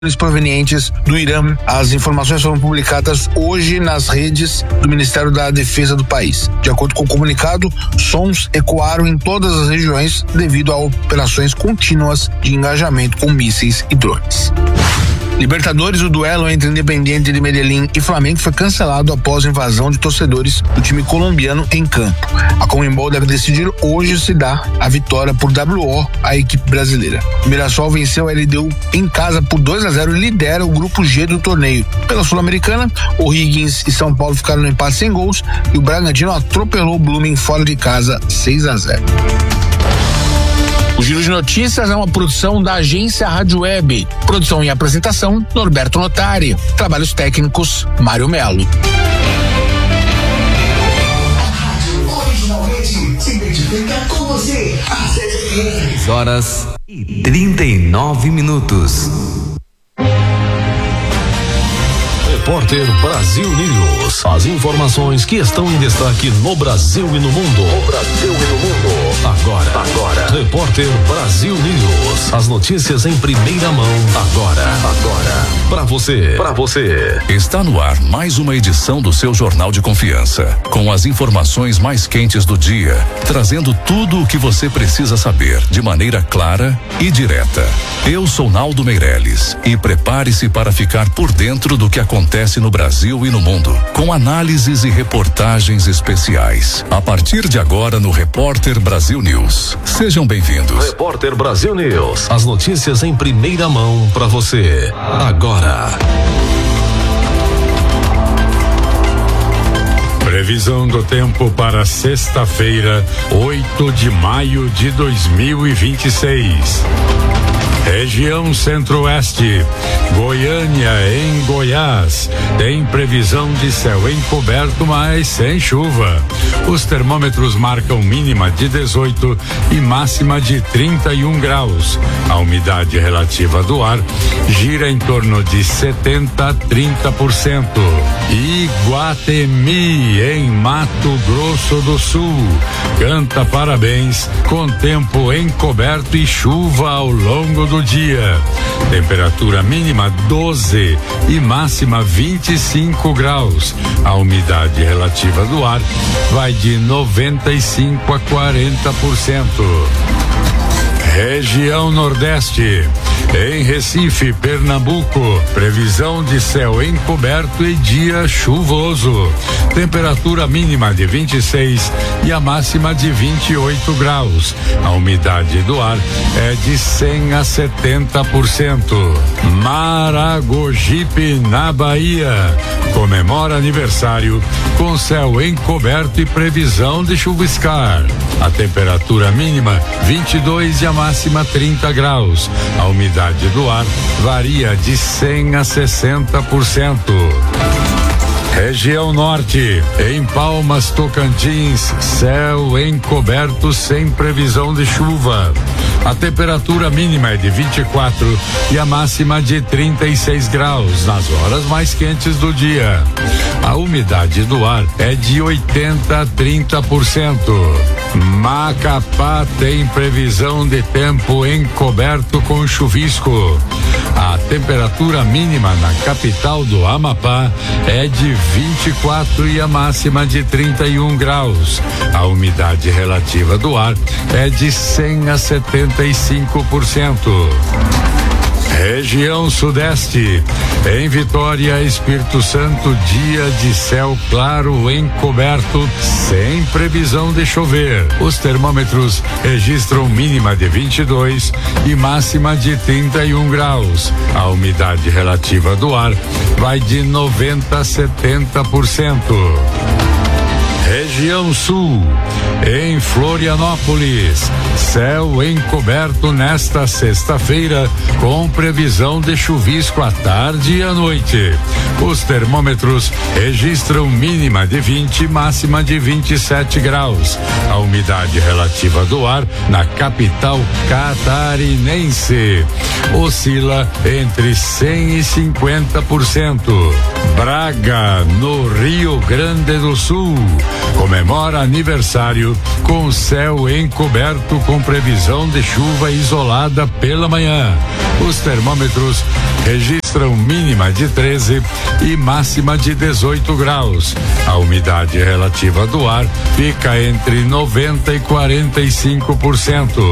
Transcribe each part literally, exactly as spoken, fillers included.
provenientes do Irã. As informações foram publicadas hoje nas redes do Ministério da Defesa do país. De acordo com o comunicado, sons ecoaram em todas as regiões devido a operações contínuas de engajamento com mísseis e drones. Libertadores, o duelo entre Independiente de Medellín e Flamengo foi cancelado após a invasão de torcedores do time colombiano em campo. A Conmebol deve decidir hoje se dá a vitória por W O à equipe brasileira. O Mirassol venceu a L D U em casa por dois a zero e lidera o grupo G do torneio. Pela Sul-Americana, o Higgins e São Paulo ficaram no empate sem gols e o Bragantino atropelou o Blooming fora de casa seis a zero. O Giro de Notícias é uma produção da agência Rádio Web. Produção e apresentação, Norberto Notari. Trabalhos técnicos, Mário Melo. Originalmente se identifica com você. seis horas e trinta e nove minutos. Repórter Brasil News. As informações que estão em destaque no Brasil e no mundo. No Brasil e no mundo. Agora, agora. Repórter Brasil News. As notícias em primeira mão. Agora, agora. Pra você, pra você. Está no ar mais uma edição do seu Jornal de Confiança, com as informações mais quentes do dia, trazendo tudo o que você precisa saber de maneira clara e direta. Eu sou Naldo Meirelles e prepare-se para ficar por dentro do que acontece no Brasil e no mundo, com análises e reportagens especiais. A partir de agora no Repórter Brasil News. Sejam bem-vindos. Repórter Brasil News. As notícias em primeira mão para você. Agora. Previsão do tempo para sexta-feira, oito de maio de dois mil e vinte e seis. Região Centro-Oeste, Goiânia em Goiás, tem previsão de céu encoberto, mas sem chuva. Os termômetros marcam mínima de dezoito e máxima de trinta e um graus. A umidade relativa do ar gira em torno de setenta a trinta por cento. Iguatemi, em Mato Grosso do Sul, canta parabéns com tempo encoberto e chuva ao longo do dia. Temperatura mínima doze e máxima vinte e cinco graus. A umidade relativa do ar vai de noventa e cinco a quarenta por cento. Região Nordeste, em Recife, Pernambuco, previsão de céu encoberto e dia chuvoso. Temperatura mínima de vinte e seis e a máxima de vinte e oito graus. A umidade do ar é de cem a setenta por cento. Maragogipe, na Bahia, comemora aniversário com céu encoberto e previsão de chuviscar. A temperatura mínima vinte e dois e a máxima trinta graus. A umidade do ar varia de cem a sessenta por cento. Região Norte, em Palmas, Tocantins, céu encoberto sem previsão de chuva. A temperatura mínima é de vinte e quatro e a máxima de trinta e seis graus nas horas mais quentes do dia. A umidade do ar é de oitenta a trinta por cento. Macapá tem previsão de tempo encoberto com chuvisco. A temperatura mínima na capital do Amapá é de vinte e quatro e a máxima de trinta e um graus. A umidade relativa do ar é de cem a setenta e cinco por cento. Região Sudeste, em Vitória, Espírito Santo, dia de céu claro encoberto, sem previsão de chover. Os termômetros registram mínima de vinte e dois e máxima de trinta e um graus. A umidade relativa do ar vai de noventa a setenta por cento. Região Sul, em Florianópolis, céu encoberto nesta sexta-feira, com previsão de chuvisco à tarde e à noite. Os termômetros registram mínima de vinte e máxima de vinte e sete graus. A umidade relativa do ar na capital catarinense oscila entre cem e cinquenta por cento. Braga, no Rio Grande do Sul, comemora aniversário com céu encoberto com previsão de chuva isolada pela manhã. Os termômetros registram mínima de treze e máxima de dezoito graus. A umidade relativa do ar fica entre noventa e quarenta e cinco por cento.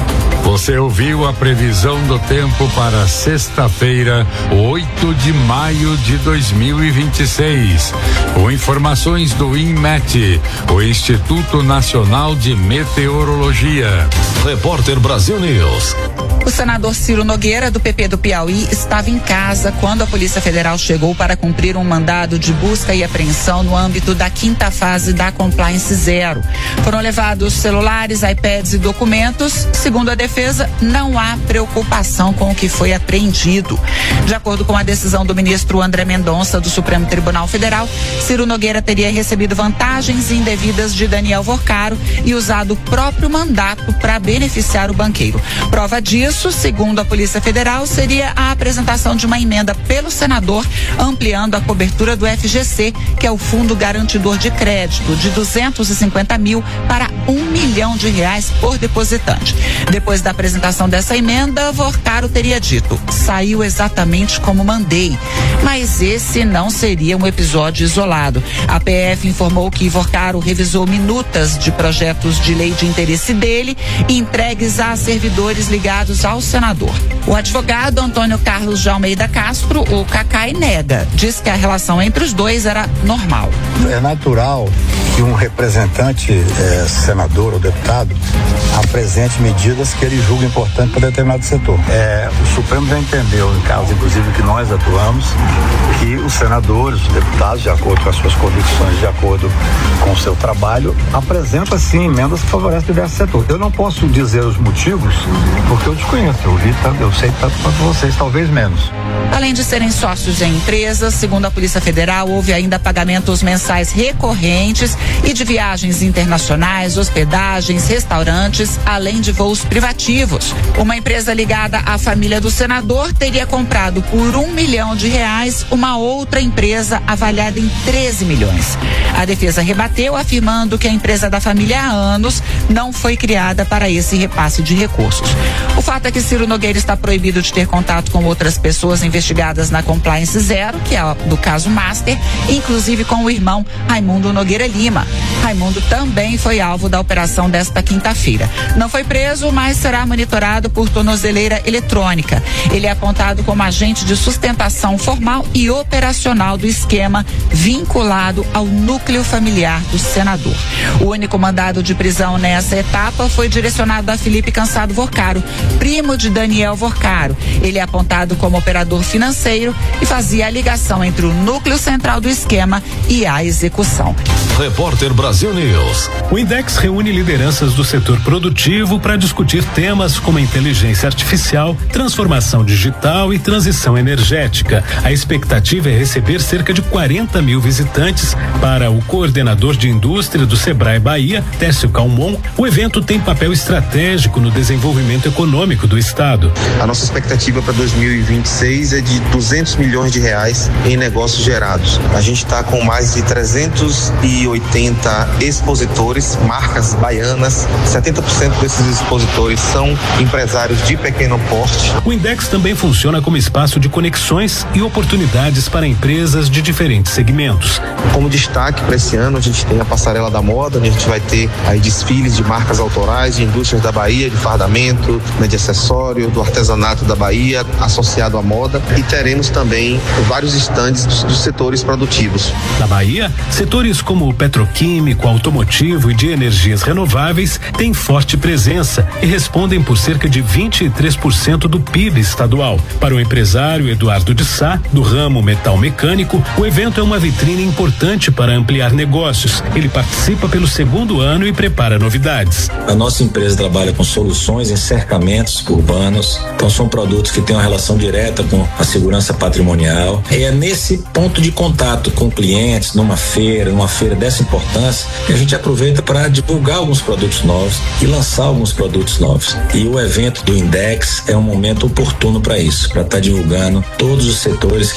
Você ouviu a previsão do tempo para sexta-feira, oito de maio de dois mil e vinte e seis. Com informações do INMET, o Instituto Nacional de Meteorologia. Repórter Brasil News. O senador Ciro Nogueira, do P P do Piauí, estava em casa quando a Polícia Federal chegou para cumprir um mandado de busca e apreensão no âmbito da quinta fase da Compliance Zero. Foram levados celulares, iPads e documentos. Segundo a defesa, não há preocupação com o que foi apreendido. De acordo com a decisão do ministro André Mendonça, do Supremo Tribunal Federal, Ciro Nogueira teria recebido vantagens indevidas de Daniel Vorcaro e usado o próprio mandato para beneficiar o banqueiro. Prova disso, segundo a Polícia Federal, seria a apresentação de uma emenda pelo senador ampliando a cobertura do F G C, que é o Fundo Garantidor de Crédito, de duzentos e cinquenta mil para um milhão de reais por depositante. Depois da apresentação dessa emenda, Vorcaro teria dito: saiu exatamente como mandei. Mas esse não seria um episódio isolado. A P F informou que Vorcaro revisou minutas de projetos de lei de interesse dele, entregues a servidores ligados ao senador. O advogado Antônio Carlos de Almeida Castro, o Cacai, nega. Diz que a relação entre os dois era normal. É natural que um representante, eh, senador ou deputado, apresente medidas que ele julga importantes para determinado setor. É, o Supremo já entendeu, em casos inclusive que nós atuamos, que os senadores, os deputados, de acordo com as suas convicções, de acordo com o seu trabalho, apresentam sim emendas que favorecem diversos setores. Eu não posso dizer os motivos, porque eu desconheço, eu vi tanto, eu sei tanto quanto vocês, talvez menos. Além de serem sócios em empresas, segundo a Polícia Federal, houve ainda pagamentos mensais recorrentes e de viagens internacionais, hospedagens, restaurantes, além de voos privativos. Uma empresa ligada à família do senador teria comprado por um milhão de reais uma outra empresa avaliada em treze milhões. A defesa rebateu, afirmando que a empresa da família há anos não foi criada para esse repasse de recursos. O fato é que Ciro Nogueira está proibido de ter contato com outras pessoas investigadas na Compliance Zero, que é do caso Master, inclusive com o irmão Raimundo Nogueira Lima. Raimundo também foi alvo da operação desta quinta-feira. Não foi preso, mas será monitorado por tornozeleira eletrônica. Ele é apontado como agente de sustentação formal e operacional do esquema vinculado ao núcleo familiar do senador. O único mandado de prisão nessa etapa foi direcionado a Felipe Cansado Vorcaro, primo de Daniel Vorcaro. Ele é apontado como operador financeiro e fazia a ligação entre o núcleo central do esquema e a execução. Repórter Brasil News. O Index reúne lideranças do setor produtivo para discutir temas como inteligência artificial, transformação digital e transição energética. A expectativa é receber cerca de quarenta mil visitantes. Para o coordenador de indústria do Sebrae Bahia, Técio Calmon, o evento tem papel estratégico no desenvolvimento econômico do estado. A nossa expectativa para dois mil e vinte e seis é de duzentos milhões de reais em negócios gerados. A gente está com mais de trezentos e oitenta expositores, marcas baianas. setenta por cento desses expositores são empresários de pequeno porte. O Index também funciona como espaço de conexões e oportunidades para empresas de diferentes segmentos. Como destaque para esse ano, a gente tem a Passarela da Moda, onde a gente vai ter aí desfiles de marcas autorais, de indústrias da Bahia, de fardamento, né, de acessório, do artesanato da Bahia, associado à moda, e teremos também vários estandes dos, dos setores produtivos. Na Bahia, setores como o petroquímico, automotivo e de energias renováveis têm forte presença e respondem por cerca de vinte e três por cento do P I B estadual. Para o empresário Eduardo de Sá, do ramo metal mecânico, o evento é uma vitrine importante para ampliar negócios. Ele participa pelo segundo ano e prepara novidades. A nossa empresa trabalha com soluções em cercamentos urbanos, então são produtos que têm uma relação direta com a segurança patrimonial. É nesse ponto de contato com clientes, numa feira, numa feira dessa importância, que a gente aproveita para divulgar alguns produtos novos e lançar alguns produtos novos. E o evento do Index é um momento oportuno para isso, para estar tá divulgando todos os setores que a indústria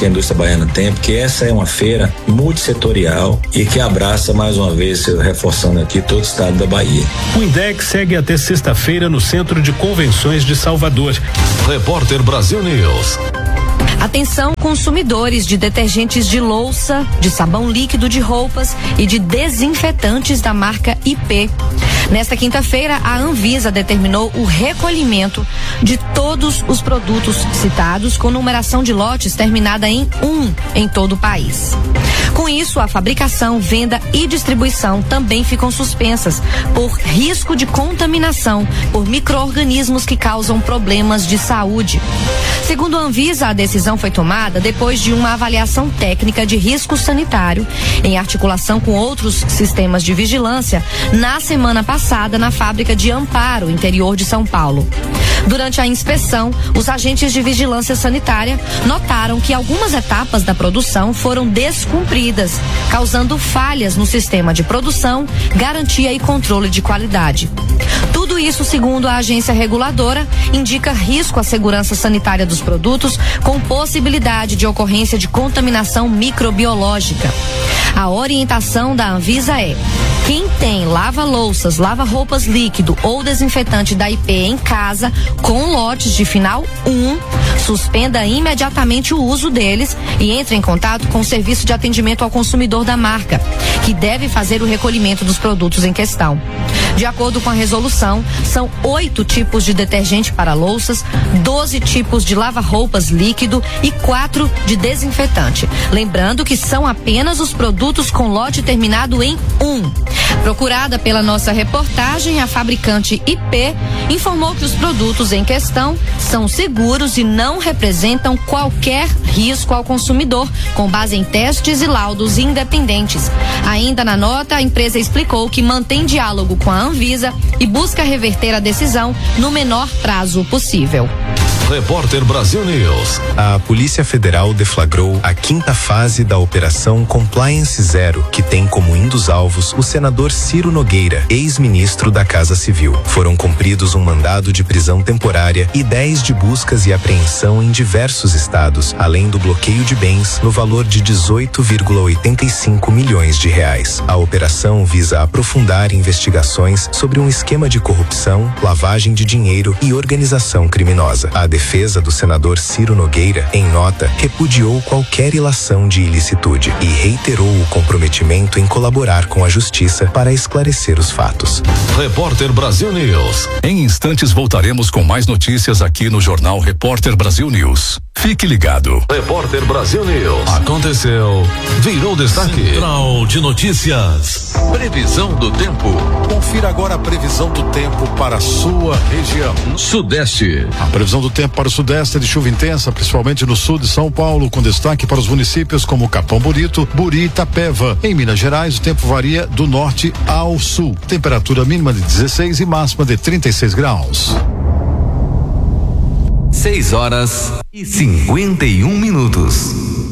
Baiana tem, porque essa é uma feira multissetorial e que abraça, mais uma vez, reforçando aqui, todo o estado da Bahia. O INDEC segue até sexta-feira no Centro de Convenções de Salvador. Repórter Brasil News. Atenção, consumidores de detergentes de louça, de sabão líquido de roupas e de desinfetantes da marca I P. Nesta quinta-feira, a Anvisa determinou o recolhimento de todos os produtos citados com numeração de lotes terminada em um em todo o país. Com isso, a fabricação, venda e distribuição também ficam suspensas por risco de contaminação por micro-organismos que causam problemas de saúde. Segundo a Anvisa, a decisão foi tomada depois de uma avaliação técnica de risco sanitário, em articulação com outros sistemas de vigilância, na semana passada na fábrica de Amparo, interior de São Paulo. Durante a inspeção, os agentes de vigilância sanitária notaram que algumas etapas da produção foram descumpridas, causando falhas no sistema de produção, garantia e controle de qualidade. Tudo isso, segundo a agência reguladora, indica risco à segurança sanitária dos produtos, com possibilidade de ocorrência de contaminação microbiológica. A orientação da Anvisa é: quem tem lava-louças, lava-roupas líquido ou desinfetante da I P em casa com lotes de final um, suspenda imediatamente o uso deles e entre em contato com o serviço de atendimento ao consumidor da marca, que deve fazer o recolhimento dos produtos em questão. De acordo com a resolução, são oito tipos de detergente para louças, doze tipos de lava-roupas líquido e quatro de desinfetante. Lembrando que são apenas os produtos com lote terminado em um. Procurada pela nossa reportagem, a fabricante I P informou que os produtos em questão são seguros e não representam qualquer risco ao consumidor, com base em testes e laudos independentes. Ainda na nota, a empresa explicou que mantém diálogo com a Anvisa e busca reverter a decisão no menor prazo possível. Repórter Brasil News. A Polícia Federal deflagrou a quinta fase da Operação Compliance Zero, que tem como um dos alvos o senador Ciro Nogueira, ex-ministro da Casa Civil. Foram cumpridos um mandado de prisão temporária e dez de buscas e apreensão em diversos estados, além do bloqueio de bens no valor de dezoito vírgula oitenta e cinco milhões de reais. A operação visa aprofundar investigações sobre um esquema de corrupção, lavagem de dinheiro e organização criminosa. A defesa do senador Ciro Nogueira, em nota, repudiou qualquer ilação de ilicitude e reiterou o comprometimento em colaborar com a justiça para esclarecer os fatos. Repórter Brasil News. Em instantes voltaremos com mais notícias aqui no Jornal Repórter Brasil News. Fique ligado. Repórter Brasil News. Aconteceu, virou destaque. Central de Notícias. Previsão do tempo. Confira agora a previsão do tempo para a sua região. Sudeste. A previsão do tempo para o Sudeste é de chuva intensa, principalmente no sul de São Paulo, com destaque para os municípios como Capão Bonito, Buri e Itapeva. Em Minas Gerais, o tempo varia do norte ao sul. Temperatura mínima de dezesseis e máxima de trinta e seis graus. Seis horas e cinquenta e um minutos.